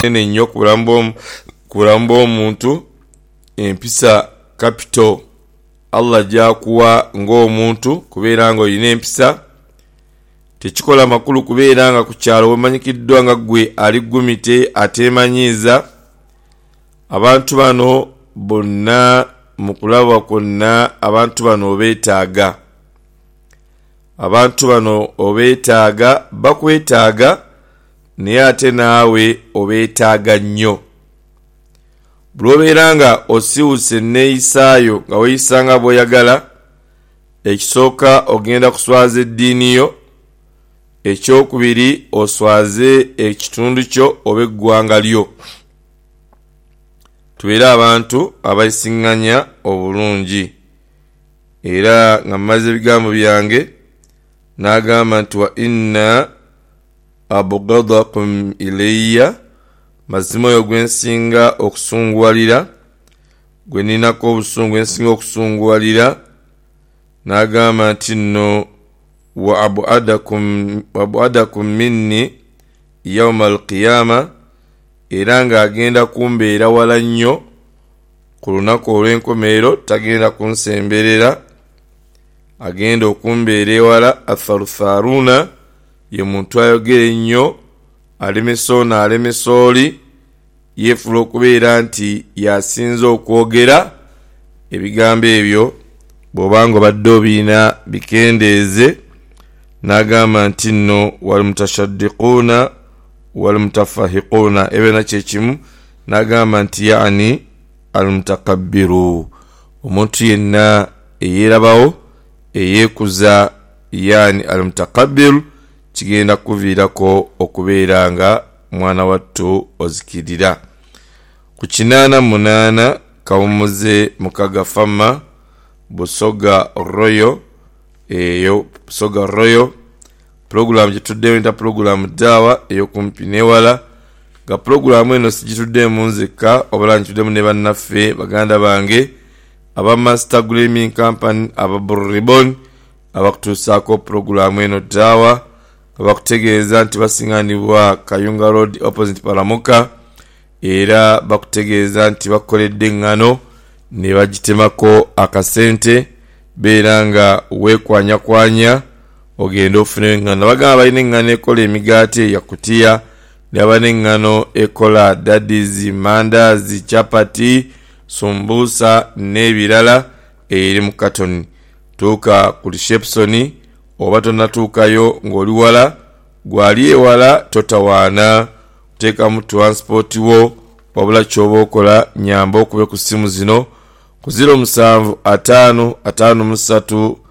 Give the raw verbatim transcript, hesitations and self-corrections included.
nene nnyo ku bulamu bw'omuntu. Empisa capital Allah jakuwa ng'omuntu kubeera nga olina empisa. Tekikola makulu kubeera nga ku kyalo wemanyikiddwa nga gwe ali gumite ateemanyiiza. Abantu bano bonna mu kulaba kwonna abantu bano obeetaaga. Abantu bano obeetaaga, bakwetaaga naye ate naawe obeetaaga nnyo. Bw'obeera nga osiwuse neeyisaayo nga weeyisanga bw'oyagala, ekisooka ogenda kuswaza eddiini yo, ekyokubiri oswaze ekitundu kyo oba eggwanga lyo. Tubeere abantu abayisiŋŋanya obulungi. Era nga mmaze ebigambo byange n'agamba nti wa inna abghadakum ilayya, mazima oyo gwe nsinga okusunguwalira, gwe ninako obusungu ensinga okusunguwalira. N'agamba nti nno wa abadakum wa abadakum minni yawma alqiyama, era ng'agenda kumbeera wala nnyo ku lunaku olw'enkomerero. Tagenda kunsemberera, agenda okumbeera ewala. atharutharuna ye muntu ayogera ennyo, alemesa ono alemesa oli, yeefula okubeera nti yasinza okwogera ebigambo ebyo. Bw'obanga obadde obiina bikendeeze. N'agamba nti nno wal mutashaddiquuna wal mutafahiquuna, ebyonna kyekimu. N'agamba nti yaani al mutakabbiru, omuntu yenna eyeerabawo eyeekuza, yaani al mutakabbiru, kigenda kuviirako okubeera nga mwana wattu ozikirira. Ku kinaana munaana Kawumuze Mukaga Fama Busoga Royo, eyo Busoga Royo program gitudde nta program dawa eyo kumpi newala. Ga program eno sigitudde mu nzeka, obala ntudde ne bannaffe baganda bange aba Master Gleaming Company, aba Burribon, abakutuusaako program eno dawa, abakutegeeza nti basiŋŋanibwa Kayunga Road opposite Palamuka, era bakutegeeza nti bakoledde eŋŋano ne bagitemako akasente. Beera nga weekwanyakwanya ogenda ofuna eŋŋano. Bagamba balina eŋŋano ekola emigaate yakutiya, ne baba n'eŋŋano ekola daddies, mandaazi, chapati, sumbusa n'ebirala eri mu katoni. Tuuka ku reception oba tonnatuukayo ng'oli wala, gwali ewala totawaana, teekamu transport wo, wabula ky'oba okola nyamba okube ku ssimu zino ku zero musanvu ataano ataano mu ssatu